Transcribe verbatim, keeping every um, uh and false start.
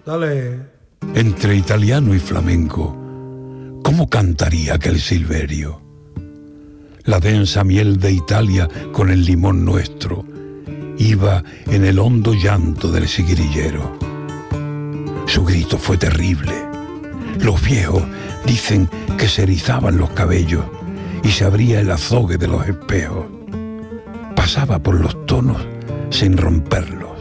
Dale. Entre italiano y flamenco, ¿cómo cantaría aquel Silverio? La densa miel de Italia con el limón nuestro iba en el hondo llanto del sigrillero. Su grito fue terrible. Los viejos dicen que se erizaban los cabellos y se abría el azogue de los espejos. Pasaba por los tonos sin romperlos.